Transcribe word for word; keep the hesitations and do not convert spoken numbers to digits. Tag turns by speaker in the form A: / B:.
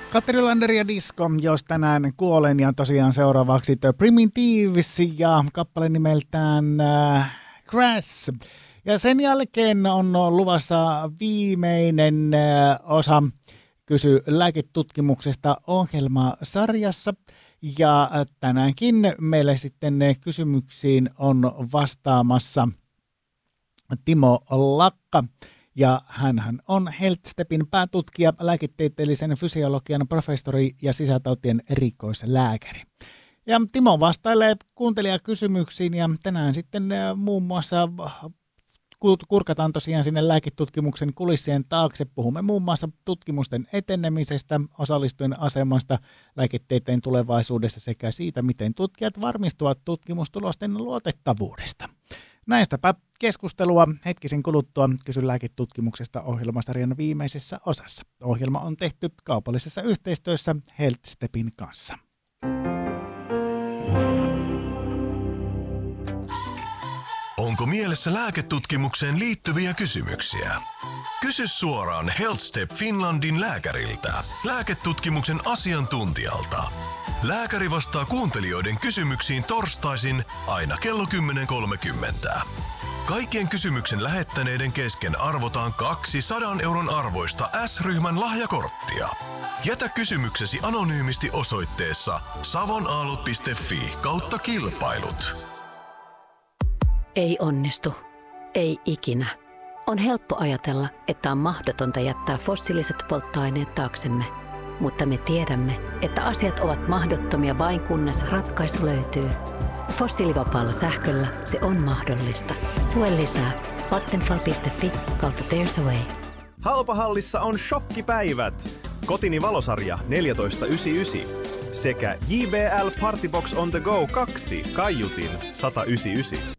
A: Katri Lander ja Disco, jos tänään kuolen, ja tosiaan seuraavaksi The Primitives ja kappale nimeltään äh, Crash. Ja sen jälkeen on luvassa viimeinen äh, osa Kysy lääketutkimuksesta ohjelmasarjassa. Ja tänäänkin meille sitten kysymyksiin on vastaamassa Timo Lakka. Ja hänhän on HealthStepin päätutkija, lääketieteellisen fysiologian professori ja sisätautien erikoislääkäri. Ja Timo vastailee kuuntelijakysymyksiin ja tänään sitten muun muassa kurkataan tosiaan sinne lääketutkimuksen kulissien taakse. Puhumme muun muassa tutkimusten etenemisestä, osallistujien asemasta, lääketieteen tulevaisuudessa sekä siitä, miten tutkijat varmistuvat tutkimustulosten luotettavuudesta. Näistäpä keskustelua hetkisen kuluttua Kysy lääketutkimuksesta ohjelmasarjan viimeisessä osassa. Ohjelma on tehty kaupallisessa yhteistyössä HealthStepin kanssa.
B: Onko mielessä lääketutkimukseen liittyviä kysymyksiä? Kysy suoraan HealthStep Finlandin lääkäriltä, lääketutkimuksen asiantuntijalta. Lääkäri vastaa kuuntelijoiden kysymyksiin torstaisin aina kello kymmenen kolmekymmentä. Kaikkien kysymyksen lähettäneiden kesken arvotaan kaksisataa euron arvoista S-ryhmän lahjakorttia. Jätä kysymyksesi anonyymisti osoitteessa savonaallot piste fi kautta kilpailut.
C: Ei onnistu. Ei ikinä. On helppo ajatella, että on mahdotonta jättää fossiiliset polttoaineet taaksemme. Mutta me tiedämme, että asiat ovat mahdottomia vain kunnes ratkaisu löytyy. Fossiilivapaalla sähköllä se on mahdollista. Lue lisää vattenfall piste fi kautta there's a way.
D: Halpahallissa on shokkipäivät. Kotini valosarja neljätoista yhdeksänkymmentäyhdeksän sekä J B L Partybox on the go kaksi kaiutin sata yhdeksänkymmentäyhdeksän.